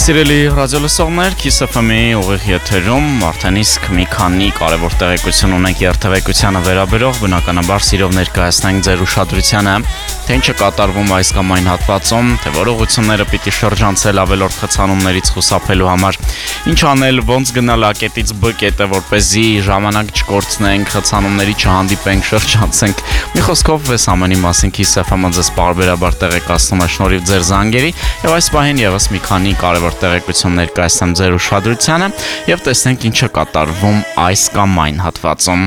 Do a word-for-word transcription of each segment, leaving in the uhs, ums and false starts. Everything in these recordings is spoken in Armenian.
Սիրելի ռադիոլսողներ, Kiss F M-ի ուղիղ եթերում արդեն իսկ մի քանի կարևոր տեղեկություն ունենք երթևեկությանը վերաբերող, բնականաբար սիրով ներկայացնենք ձեր ուշադրությանը, թե ինչ է կատարվում այս կամ այն հատվածում, թե որ ուղղությունները պիտի շրջանցել ավելորդ խցանումներից խուսափելու համար, ինչ անել, ոնց գնալ A-կետից B կետը, որպեսզի ժամանակ չկորցնենք, խցանումների չհանդիպենք, շրջանցենք։ Մի խոսքով, այս ամենի մասին Kiss F M-ը ձեզ պարբերաբար տեղեկացնում է շնորհիվ ձեր զանգերի, եւ այս պահին եւս մի քանի կարևոր տեղեկություն ներկայացնեմ ձեր ուշադրությանը եւ տեսնենք ինչ է կատարվում այս կամ այն հատվածում։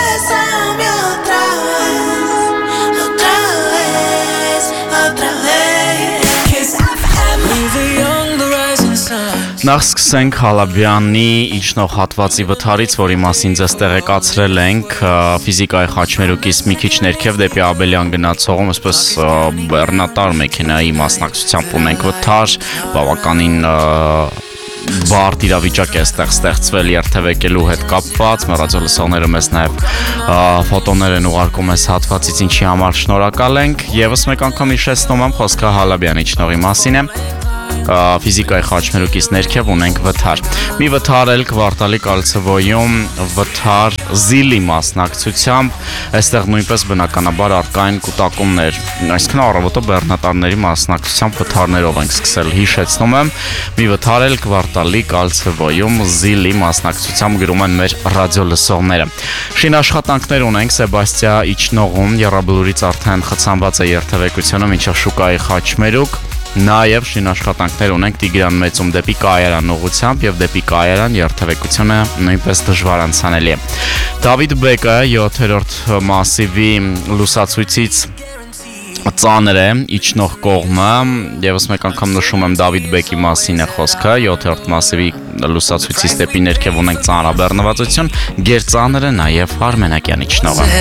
Նախ սկսենք Հալաբյանի իջնող հատվածի վթարից, որի մասին ձեզ տեղեկացրել ենք ֆիզիկայի խաչմերուկից մի քիչ ներքև դեպի Աբելյան գնացողում, այսպես բեռնատար մեքենայի մասնակցությամբ ունենք վթար, բավականին բարդ իրավիճակ է այստեղ ստեղծվել երթևեկելու հետ կապված, ռադիոլսողները մեզ նաև ֆոտոներ են ուղարկում այս հատվածից, ինչի համար շնորհակալ ենք, եւս մեկ անգամ հիշեցնում եմ, խոսքը Հալաբյանի իջնողի մասին է։ Ֆիզիկայի խաչմերուկից ներքև ունենք վթար։ Մի վթար էլ Կվարտալի Կալցևոյում վթար Զիլի մասնակցությամբ, այստեղ նույնպես բնականաբար առկա են կուտակումներ, այսինքն առավոտը բեռնատարների մասնակցությամբ վթարներով ենք սկսել, հիշեցնում եմ, մի վթար էլ Կվարտալի Կալցևոյում Զիլի մասնակցությամբ գրում են մեր ռադիոլսողները։ Շինաշխատանքներ ունենք Սեբաստիա իջնողում, Եռաբլուրից արդեն խցանված է երթևեկությունը մինչև Շուկայի խաչմերուկ։ Նաև շինաշխատանքներ ունենք Տիգրան Մեծում դեպի Կայարան ուղղությամբ եւ դեպի Կայարան երթևեկությունը նույնպես դժվար անցանելի է։ Դավիթ Բեկը յոթերորդ մասիվի լուսացույցից ծանր է իջնող կողմը, եւս մեկ անգամ նշում եմ Դավիթ Բեկի մասին է խոսքը, յոթերորդ մասիվի լուսացույցից դեպի ներքև ունենք ծանրաբեռնվածություն, գերծանրը նաև Արմենակյան իջնողը։